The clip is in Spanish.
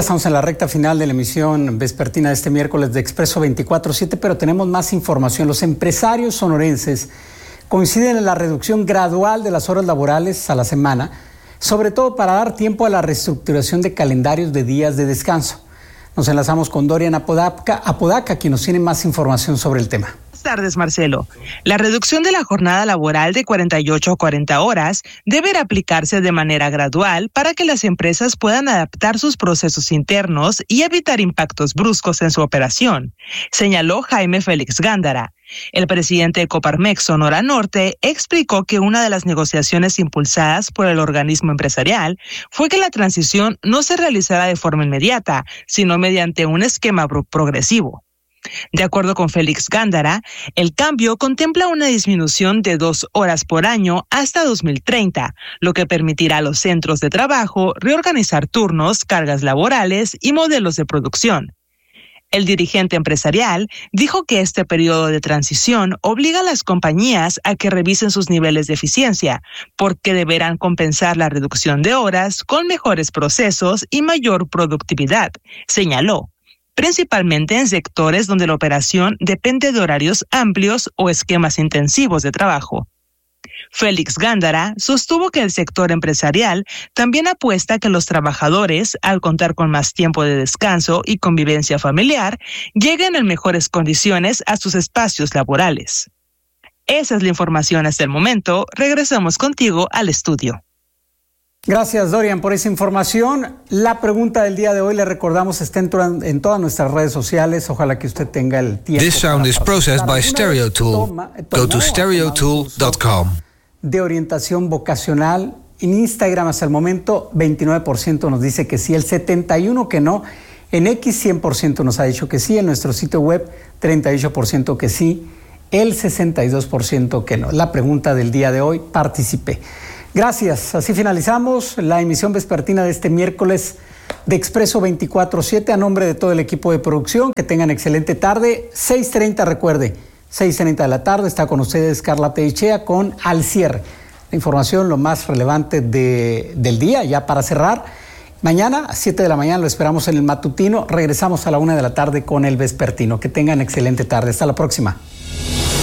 estamos en la recta final de la emisión vespertina de este miércoles de Expreso 24/7, pero tenemos más información. Los empresarios sonorenses coinciden en la reducción gradual de las horas laborales a la semana, sobre todo para dar tiempo a la reestructuración de calendarios de días de descanso. Nos enlazamos con Dorian Apodaca, quien nos tiene más información sobre el tema. Buenas tardes, Marcelo. La reducción de la jornada laboral de 48 a 40 horas deberá aplicarse de manera gradual para que las empresas puedan adaptar sus procesos internos y evitar impactos bruscos en su operación, señaló Jaime Félix Gándara. El presidente de Coparmex Sonora Norte explicó que una de las negociaciones impulsadas por el organismo empresarial fue que la transición no se realizara de forma inmediata, sino mediante un esquema progresivo. De acuerdo con Félix Gándara, el cambio contempla una disminución de 2 horas por año hasta 2030, lo que permitirá a los centros de trabajo reorganizar turnos, cargas laborales y modelos de producción. El dirigente empresarial dijo que este periodo de transición obliga a las compañías a que revisen sus niveles de eficiencia, porque deberán compensar la reducción de horas con mejores procesos y mayor productividad, señaló, principalmente en sectores donde la operación depende de horarios amplios o esquemas intensivos de trabajo. Félix Gándara sostuvo que el sector empresarial también apuesta a que los trabajadores, al contar con más tiempo de descanso y convivencia familiar, lleguen en mejores condiciones a sus espacios laborales. Esa es la información hasta el momento. Regresamos contigo al estudio. Gracias, Dorian, por esa información. La pregunta del día de hoy, le recordamos, está en todas nuestras redes sociales. Ojalá que usted tenga el tiempo. This sound is processed by StereoTool. Go to stereotool.com. De orientación vocacional. En Instagram hasta el momento 29% nos dice que sí, el 71% que no. En X 100% nos ha dicho que sí, en nuestro sitio web 38% que sí, el 62% que no. La pregunta del día de hoy, participe. Gracias, así finalizamos la emisión vespertina de este miércoles de Expreso 24/7 a nombre de todo el equipo de producción. Que tengan excelente tarde. 6:30, recuerde, 6:30 de la tarde está con ustedes Carla Teichea con Al Cierre. La información, lo más relevante del día, ya para cerrar. Mañana a 7 de la mañana lo esperamos en el matutino. Regresamos a la 1 de la tarde con el vespertino. Que tengan excelente tarde. Hasta la próxima.